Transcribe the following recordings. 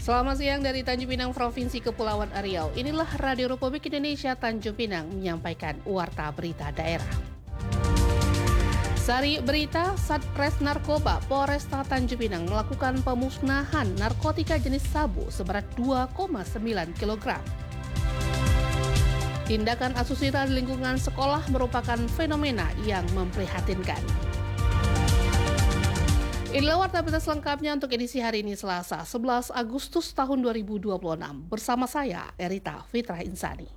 Selamat siang dari Tanjung Pinang, Provinsi Kepulauan Riau. Inilah Radio Republik Indonesia Tanjung Pinang menyampaikan warta berita daerah. Sari berita, Satres Narkoba Polresta Tanjung Pinang melakukan pemusnahan narkotika jenis sabu seberat 2,9 kg. Tindakan asusila di lingkungan sekolah merupakan fenomena yang memprihatinkan. Inilah warta berita selengkapnya untuk edisi hari ini Selasa 11 Agustus tahun 2026 bersama saya Erita Fitrah Insani.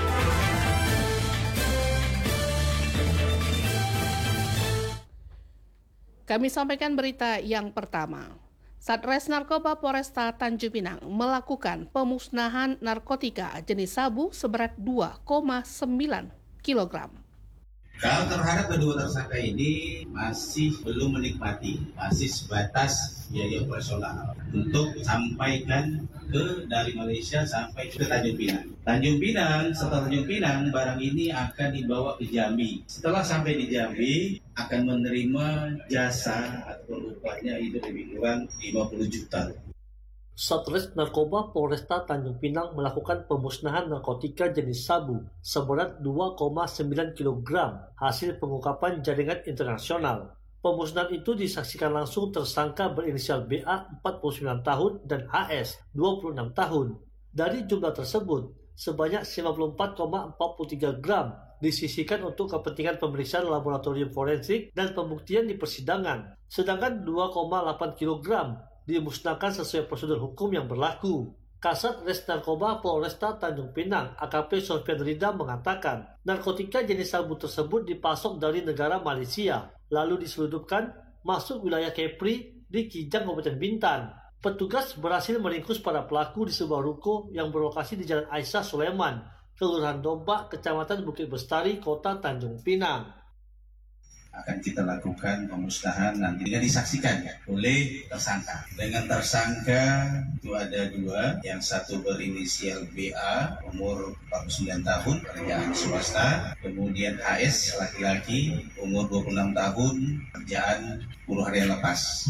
Kami sampaikan berita yang pertama. Satres Narkoba Polresta Tanjung Pinang melakukan pemusnahan narkotika jenis sabu seberat 2,9 kg. Kalau terhadap kedua tersangka ini masih belum menikmati, masih sebatas biaya operasional untuk sampaikan dari Malaysia sampai ke Tanjung Pinang. Setelah Tanjung Pinang, barang ini akan dibawa ke Jambi. Setelah sampai di Jambi, akan menerima jasa atau upahnya itu lebih kurang 50 juta. Satres Narkoba Polresta Tanjung Pinang melakukan pemusnahan narkotika jenis sabu seberat 2,9 kg hasil pengungkapan jaringan internasional. Pemusnahan itu disaksikan langsung tersangka berinisial BA 49 tahun dan HS 26 tahun. Dari jumlah tersebut, sebanyak 54,43 gram disisihkan untuk kepentingan pemeriksaan laboratorium forensik dan pembuktian di persidangan, sedangkan 2,8 kg dimusnahkan sesuai prosedur hukum yang berlaku. Kasat Res Narkoba Polresta Tanjung Pinang AKP Sofian Rida mengatakan, narkotika jenis sabu tersebut dipasok dari negara Malaysia, lalu diselundupkan masuk wilayah Kepri di Kijang, Kabupaten Bintan. Petugas berhasil meringkus para pelaku di sebuah ruko yang berlokasi di Jalan Aisyah Sulaiman, Kelurahan Domba, Kecamatan Bukit Bestari, Kota Tanjung Pinang. Akan kita lakukan pemusnahan nanti dengan disaksikan oleh tersangka. Dengan tersangka itu ada dua, yang satu berinisial BA umur 49 tahun, pekerjaan swasta, kemudian HS laki-laki umur 26 tahun, pekerjaan buruh harian lepas.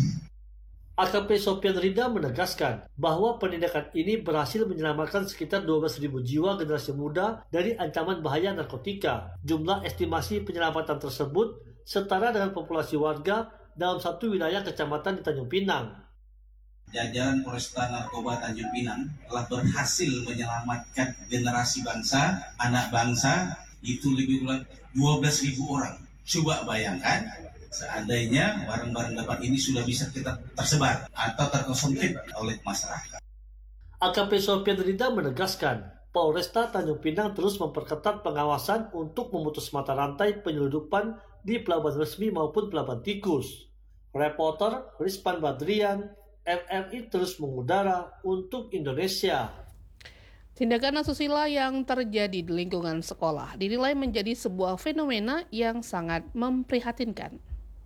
AKP Sofian Rida menegaskan bahwa penindakan ini berhasil menyelamatkan sekitar 12.000 jiwa generasi muda dari ancaman bahaya narkotika. Jumlah estimasi penyelamatan tersebut setara dengan populasi warga dalam satu wilayah kecamatan di Tanjung Pinang. Jajaran Polresta Narkoba Tanjung Pinang telah berhasil menyelamatkan generasi bangsa, anak bangsa, itu lebih kurang 12.000 orang. Coba bayangkan, seandainya barang-barang dapat ini sudah bisa kita tersebar atau terkonsumtif oleh masyarakat. AKP Sofian Rida menegaskan, Polresta Tanjung Pinang terus memperketat pengawasan untuk memutus mata rantai penyeludupan di pelabuhan resmi maupun pelabuhan tikus. Reporter Rizpan Badrian, RRI terus mengudara untuk Indonesia. Tindakan asusila yang terjadi di lingkungan sekolah dinilai menjadi sebuah fenomena yang sangat memprihatinkan.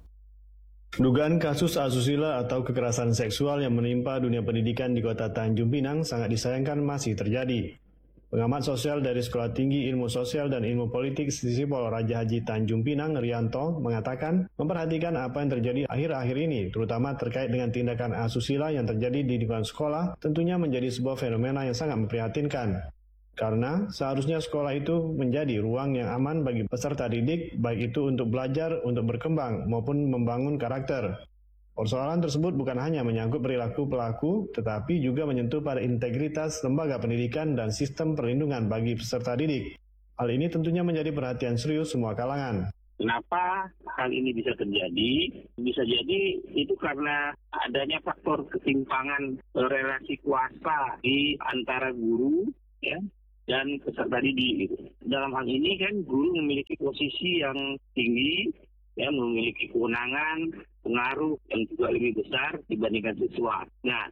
Dugaan kasus asusila atau kekerasan seksual yang menimpa dunia pendidikan di Kota Tanjung Pinang sangat disayangkan masih terjadi. Pengamat sosial dari Sekolah Tinggi Ilmu Sosial dan Ilmu Politik Sisipol Raja Haji Tanjung Pinang, Rianto, mengatakan memperhatikan apa yang terjadi akhir-akhir ini, terutama terkait dengan tindakan asusila yang terjadi di lingkungan sekolah, tentunya menjadi sebuah fenomena yang sangat memprihatinkan. Karena seharusnya sekolah itu menjadi ruang yang aman bagi peserta didik, baik itu untuk belajar, untuk berkembang, maupun membangun karakter. Persoalan tersebut bukan hanya menyangkut perilaku pelaku, tetapi juga menyentuh pada integritas lembaga pendidikan dan sistem perlindungan bagi peserta didik. Hal ini tentunya menjadi perhatian serius semua kalangan. Kenapa hal ini bisa terjadi? Bisa jadi itu karena adanya faktor ketimpangan relasi kuasa di antara guru ya, dan peserta didik. Dalam hal ini kan guru memiliki posisi yang tinggi, ya, memiliki kewenangan, pengaruh yang juga lebih besar dibandingkan siswa. Nah,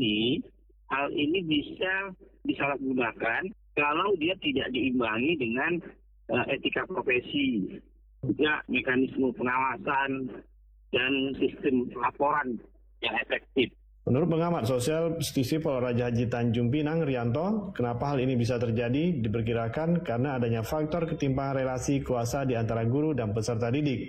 hal ini bisa disalahgunakan kalau dia tidak diimbangi dengan etika profesi, juga mekanisme pengawasan dan sistem laporan yang efektif. Menurut pengamat sosial Stisipol Raja Haji Tanjung Pinang, Rianto, kenapa hal ini bisa terjadi diperkirakan karena adanya faktor ketimpangan relasi kuasa di antara guru dan peserta didik.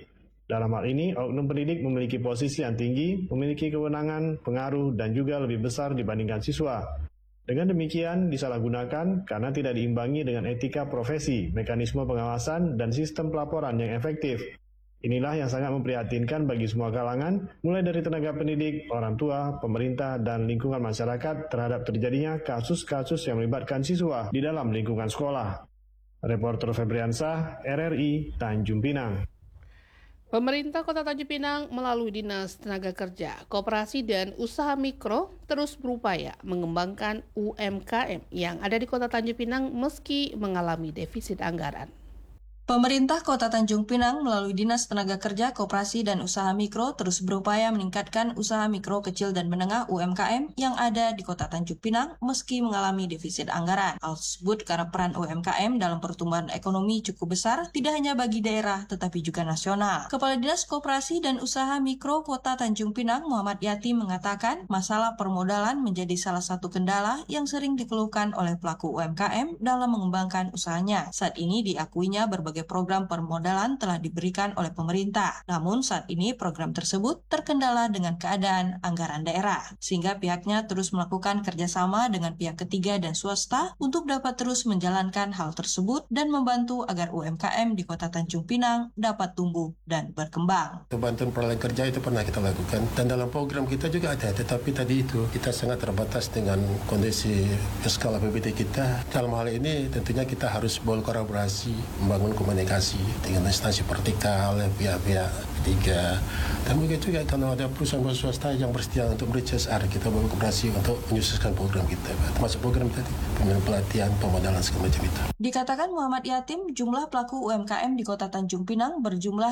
Dalam hal ini, oknum pendidik memiliki posisi yang tinggi, memiliki kewenangan, pengaruh, dan juga lebih besar dibandingkan siswa. Dengan demikian, disalahgunakan karena tidak diimbangi dengan etika profesi, mekanisme pengawasan, dan sistem pelaporan yang efektif. Inilah yang sangat memprihatinkan bagi semua kalangan, mulai dari tenaga pendidik, orang tua, pemerintah, dan lingkungan masyarakat terhadap terjadinya kasus-kasus yang melibatkan siswa di dalam lingkungan sekolah. Reporter Febriansah, RRI, Tanjung Pinang. Pemerintah Kota Tanjung Pinang melalui Dinas Tenaga Kerja, Koperasi dan Usaha Mikro terus berupaya mengembangkan UMKM yang ada di Kota Tanjung Pinang meski mengalami defisit anggaran. Pemerintah Kota Tanjung Pinang melalui Dinas Tenaga Kerja, Koperasi dan Usaha Mikro terus berupaya meningkatkan usaha mikro, kecil, dan menengah UMKM yang ada di Kota Tanjung Pinang meski mengalami defisit anggaran. Hal tersebut karena peran UMKM dalam pertumbuhan ekonomi cukup besar, tidak hanya bagi daerah tetapi juga nasional. Kepala Dinas Koperasi dan Usaha Mikro Kota Tanjung Pinang, Muhammad Yatim, mengatakan masalah permodalan menjadi salah satu kendala yang sering dikeluhkan oleh pelaku UMKM dalam mengembangkan usahanya. Saat ini diakuinya berbagai program permodalan telah diberikan oleh pemerintah. Namun saat ini program tersebut terkendala dengan keadaan anggaran daerah, sehingga pihaknya terus melakukan kerjasama dengan pihak ketiga dan swasta untuk dapat terus menjalankan hal tersebut dan membantu agar UMKM di Kota Tanjung Pinang dapat tumbuh dan berkembang. Bantuan peralatan kerja itu pernah kita lakukan dan dalam program kita juga ada, tetapi tadi itu kita sangat terbatas dengan kondisi fiskal APBD kita. Dalam hal ini tentunya kita harus berkolaborasi, membangun komunikasi dengan instansi vertikal, pihak-pihak ketiga, dan begitu juga kalau ada perusahaan swasta yang bersedia untuk beri CSR, kita berkooperasi untuk menyukseskan program kita, termasuk program tadi pelatihan, pemodalan segala macam itu. Dikatakan Muhammad Yatim, jumlah pelaku UMKM di Kota Tanjung Pinang berjumlah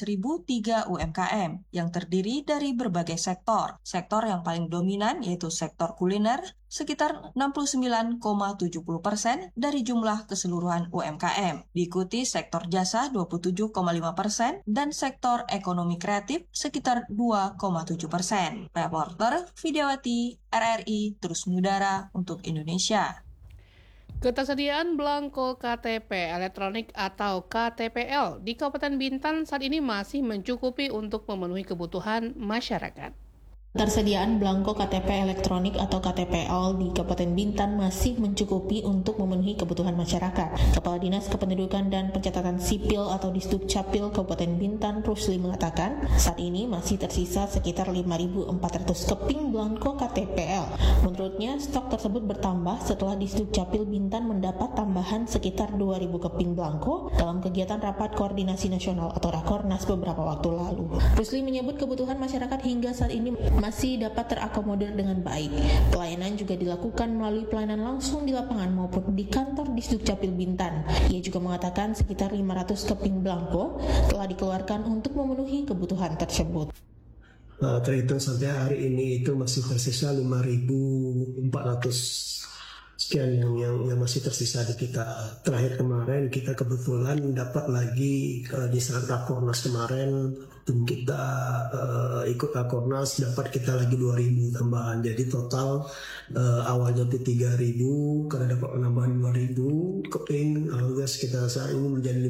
15.003 UMKM yang terdiri dari berbagai sektor. Sektor yang paling dominan yaitu sektor kuliner, sekitar 69,70% dari jumlah keseluruhan UMKM. Diikuti sektor jasa 27,5% dan sektor ekonomi kreatif sekitar 2,7%. Reporter Vidyawati, RRI, terus mengudara untuk Indonesia. Ketersediaan belangko KTP elektronik atau KTPL di Kabupaten Bintan saat ini masih mencukupi untuk memenuhi kebutuhan masyarakat. Ketersediaan belangko KTP elektronik atau KTPL di Kabupaten Bintan masih mencukupi untuk memenuhi kebutuhan masyarakat. Kepala Dinas Kependudukan dan Pencatatan Sipil atau Disdukcapil Kabupaten Bintan, Rusli, mengatakan saat ini masih tersisa sekitar 5.400 keping belangko KTPL. Menurutnya, stok tersebut bertambah setelah Disdukcapil Bintan mendapat tambahan sekitar 2.000 keping belangko dalam kegiatan Rapat Koordinasi Nasional atau Rakornas beberapa waktu lalu. Rusli menyebut kebutuhan masyarakat hingga saat ini masih dapat terakomodir dengan baik. Pelayanan juga dilakukan melalui pelayanan langsung di lapangan maupun di kantor Disdukcapil Bintan. Ia juga mengatakan sekitar 500 keping belangko telah dikeluarkan untuk memenuhi kebutuhan tersebut. Terhitung sampai hari ini itu masih tersisa 5.400 sekian yang masih tersisa di kita. Terakhir kemarin kita kebetulan dapat lagi di saat Rakornas kemarin tim kita ikut Rakornas, dapat kita lagi 2.000 tambahan. Jadi total awalnya itu 3.000, karena dapat penambahan 2.000 keping, alhamdulillah sekitar saat ini menjadi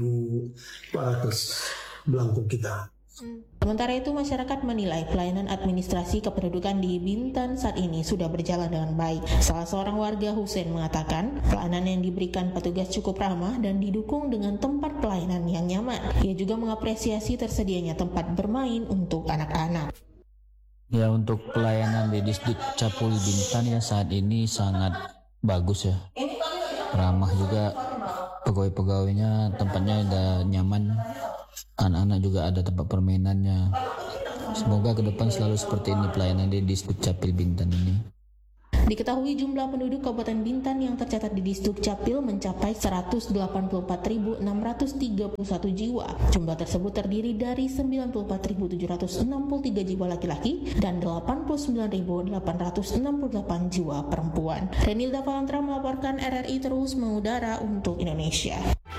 5.400 belangko kita. Sementara itu, masyarakat menilai pelayanan administrasi kependudukan di Bintan saat ini sudah berjalan dengan baik. Salah seorang warga, Husein, mengatakan pelayanan yang diberikan petugas cukup ramah dan didukung dengan tempat pelayanan yang nyaman. Ia juga mengapresiasi tersedianya tempat bermain untuk anak-anak. Ya, untuk pelayanan di Disdukcapil Bintan ya saat ini sangat bagus ya. Ramah juga, pegawai-pegawainya tempatnya udah nyaman. Anak-anak juga ada tempat permainannya. Semoga ke depan selalu seperti ini pelayanan di Disdukcapil Bintan ini. Diketahui jumlah penduduk Kabupaten Bintan yang tercatat di Disdukcapil mencapai 184.631 jiwa. Jumlah tersebut terdiri dari 94.763 jiwa laki-laki dan 89.868 jiwa perempuan. Renilda Valantra melaporkan, RRI terus mengudara untuk Indonesia.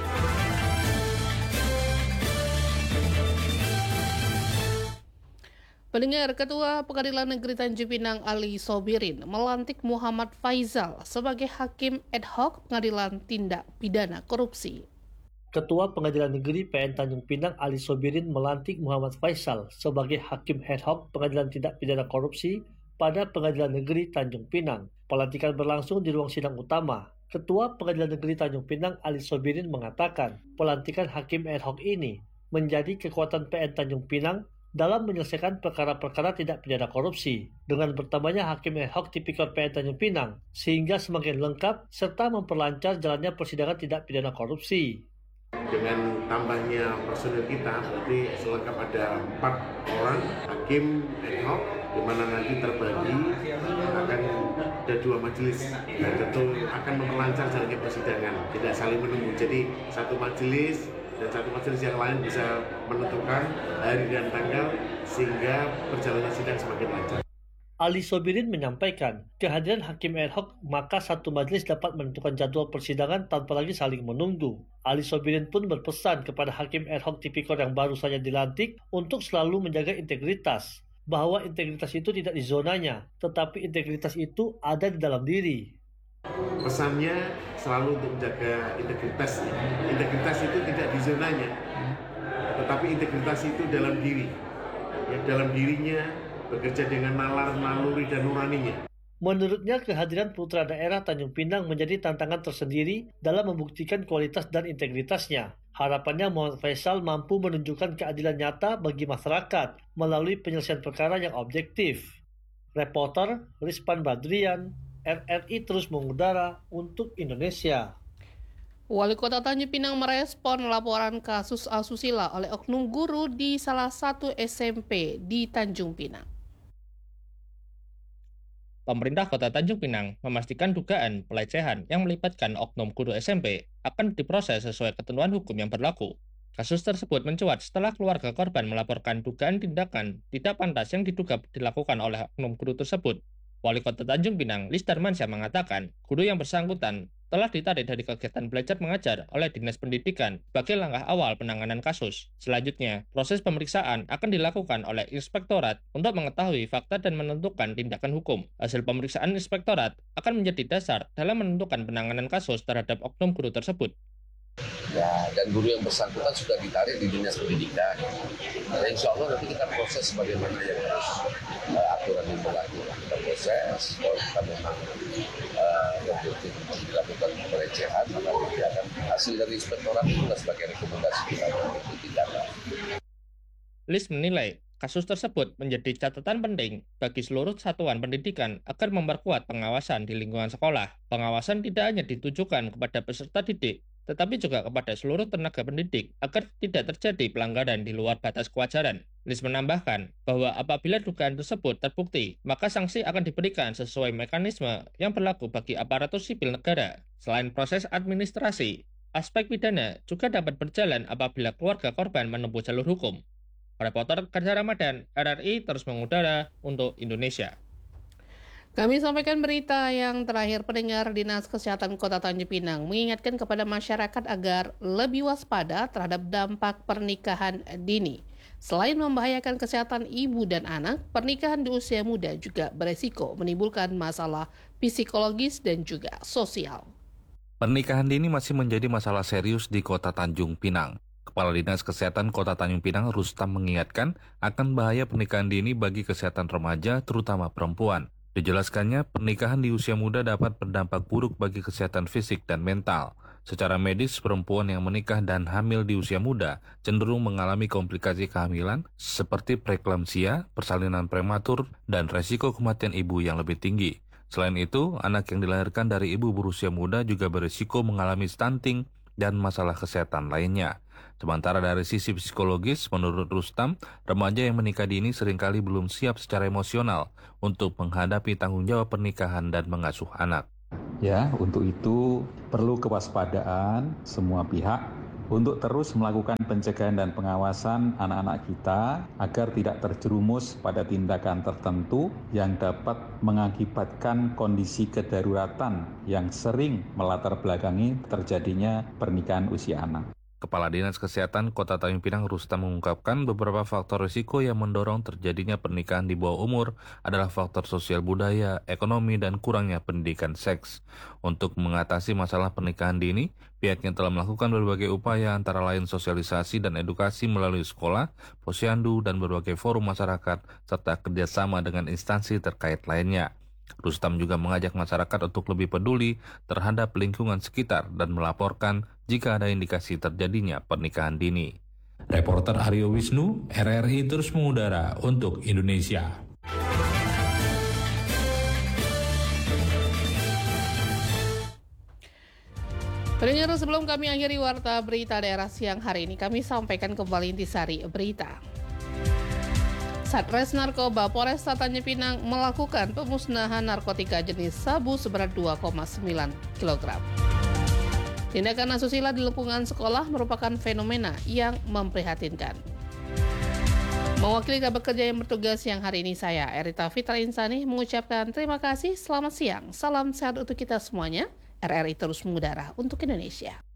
Pendengar, Ketua Pengadilan Negeri Tanjung Pinang Ali Sobirin melantik Muhammad Faizal sebagai Hakim Ad Hoc Pengadilan Tindak Pidana Korupsi. Ketua Pengadilan Negeri PN Tanjung Pinang Ali Sobirin melantik Muhammad Faisal sebagai Hakim Ad Hoc Pengadilan Tindak Pidana Korupsi pada Pengadilan Negeri Tanjung Pinang. Pelantikan berlangsung di ruang sidang utama. Ketua Pengadilan Negeri Tanjung Pinang Ali Sobirin mengatakan pelantikan Hakim Ad Hoc ini menjadi kekuatan PN Tanjung Pinang dalam menyelesaikan perkara-perkara tidak pidana korupsi dengan bertambahnya Hakim Ad Hoc Tipikor PN Tanjung Pinang sehingga semakin lengkap serta memperlancar jalannya persidangan tidak pidana korupsi. Dengan tambahnya personil kita, berarti selengkap ada 4 orang Hakim Ad Hoc, di mana nanti terbagi akan ada 2 majelis dan tentu akan memperlancar jalannya persidangan, tidak saling menunggu. Jadi satu majelis dan satu majelis yang lain bisa menentukan hari dan tanggal sehingga perjalanan sidang semakin lancar. Ali Sobirin menyampaikan kehadiran Hakim Ad Hoc maka satu majelis dapat menentukan jadwal persidangan tanpa lagi saling menunggu. Ali Sobirin pun berpesan kepada Hakim Ad Hoc Tipikor yang baru saja dilantik untuk selalu menjaga integritas, bahwa integritas itu tidak di zonanya, tetapi integritas itu ada di dalam diri. Pesannya selalu untuk menjaga integritas. Integritas itu tidak di zonanya, tetapi integritas itu dalam diri. Ya, dalam dirinya bekerja dengan nalar, naluri, dan nuraninya. Menurutnya kehadiran putra daerah Tanjung Pinang menjadi tantangan tersendiri dalam membuktikan kualitas dan integritasnya. Harapannya Muhammad Faisal mampu menunjukkan keadilan nyata bagi masyarakat melalui penyelesaian perkara yang objektif. Reporter Rizpan Badrian, RRI terus mengudara untuk Indonesia. Wali Kota Tanjung Pinang merespon laporan kasus asusila oleh oknum guru di salah satu SMP di Tanjung Pinang. Pemerintah Kota Tanjung Pinang memastikan dugaan pelecehan yang melibatkan oknum guru SMP akan diproses sesuai ketentuan hukum yang berlaku. Kasus tersebut mencuat setelah keluarga korban melaporkan dugaan tindakan tidak pantas yang diduga dilakukan oleh oknum guru tersebut. Wali Kota Tanjung Pinang, Lis Darmansyah mengatakan, guru yang bersangkutan telah ditarik dari kegiatan belajar mengajar oleh Dinas Pendidikan sebagai langkah awal penanganan kasus. Selanjutnya, proses pemeriksaan akan dilakukan oleh Inspektorat untuk mengetahui fakta dan menentukan tindakan hukum. Hasil pemeriksaan Inspektorat akan menjadi dasar dalam menentukan penanganan kasus terhadap oknum guru tersebut. Ya, dan guru yang bersangkutan sudah ditarik di Dinas Pendidikan. Nah, insya Allah nanti kita proses bagaimana yang harus aturan yang berlaku. Kita proses, kalau kita memang dilakukan pelecehan, maka nanti akan hasil dari Inspektorat itu sebagai rekomendasi kita untuk tindakan. Lis menilai kasus tersebut menjadi catatan penting bagi seluruh satuan pendidikan agar memperkuat pengawasan di lingkungan sekolah. Pengawasan tidak hanya ditujukan kepada peserta didik, tetapi juga kepada seluruh tenaga pendidik agar tidak terjadi pelanggaran di luar batas kewajaran. Lis menambahkan bahwa apabila dugaan tersebut terbukti, maka sanksi akan diberikan sesuai mekanisme yang berlaku bagi aparatur sipil negara. Selain proses administrasi, aspek pidana juga dapat berjalan apabila keluarga korban menempuh jalur hukum. Reporter Kerja Ramadan, RRI terus mengudara untuk Indonesia. Kami sampaikan berita yang terakhir. Pendengar, Dinas Kesehatan Kota Tanjung Pinang mengingatkan kepada masyarakat agar lebih waspada terhadap dampak pernikahan dini. Selain membahayakan kesehatan ibu dan anak, pernikahan di usia muda juga beresiko menimbulkan masalah psikologis dan juga sosial. Pernikahan dini masih menjadi masalah serius di Kota Tanjung Pinang. Kepala Dinas Kesehatan Kota Tanjung Pinang, Rustam, mengingatkan akan bahaya pernikahan dini bagi kesehatan remaja, terutama perempuan. Dijelaskannya, pernikahan di usia muda dapat berdampak buruk bagi kesehatan fisik dan mental. Secara medis, perempuan yang menikah dan hamil di usia muda cenderung mengalami komplikasi kehamilan seperti preeklamsia, persalinan prematur, dan resiko kematian ibu yang lebih tinggi. Selain itu, anak yang dilahirkan dari ibu berusia muda juga berisiko mengalami stunting dan masalah kesehatan lainnya. Sementara dari sisi psikologis, menurut Rustam, remaja yang menikah dini seringkali belum siap secara emosional untuk menghadapi tanggung jawab pernikahan dan mengasuh anak. Ya, untuk itu perlu kewaspadaan semua pihak untuk terus melakukan pencegahan dan pengawasan anak-anak kita agar tidak terjerumus pada tindakan tertentu yang dapat mengakibatkan kondisi kedaruratan yang sering melatar belakangi terjadinya pernikahan usia anak. Kepala Dinas Kesehatan Kota Tanjung Pinang Rustam mengungkapkan beberapa faktor risiko yang mendorong terjadinya pernikahan di bawah umur adalah faktor sosial budaya, ekonomi, dan kurangnya pendidikan seks. Untuk mengatasi masalah pernikahan dini, pihaknya telah melakukan berbagai upaya antara lain sosialisasi dan edukasi melalui sekolah, posyandu, dan berbagai forum masyarakat, serta kerjasama dengan instansi terkait lainnya. Rustam juga mengajak masyarakat untuk lebih peduli terhadap lingkungan sekitar dan melaporkan jika ada indikasi terjadinya pernikahan dini. Reporter Aryo Wisnu, RRI terus mengudara untuk Indonesia. Pendengar, sebelum kami akhiri warta berita daerah siang hari ini, kami sampaikan kembali intisari berita. Satres Narkoba Polresta Tanjung Pinang melakukan pemusnahan narkotika jenis sabu seberat 2,9 kg. Tindakan asusila di lingkungan sekolah merupakan fenomena yang memprihatinkan. Mewakili kabar kerja yang bertugas siang hari ini, saya Erita Fitra Insani mengucapkan terima kasih, selamat siang, salam sehat untuk kita semuanya. RRI terus mengudara untuk Indonesia.